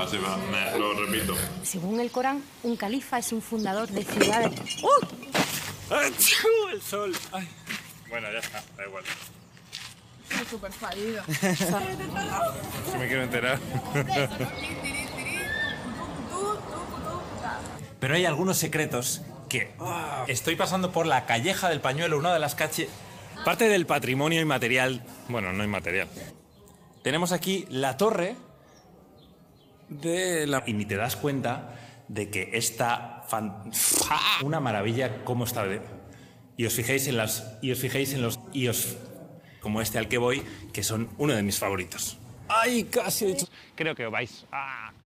así va, lo repito. Según el Corán, un califa es un fundador de ciudades. El sol. Ay. Bueno, ya está, da igual. Estoy súper fallido. Si me quiero enterar. Pero hay algunos secretos que... Estoy pasando por la calleja del Pañuelo, una de las calles... Parte del patrimonio inmaterial... Bueno, no inmaterial. Tenemos aquí la torre de la... Y ni te das cuenta de que está... Una maravilla cómo está... Y os fijéis en las... Y os fijéis en los... Y os... Como este al que voy, que son uno de mis favoritos. ¡Ay, casi he dicho! Creo que vais...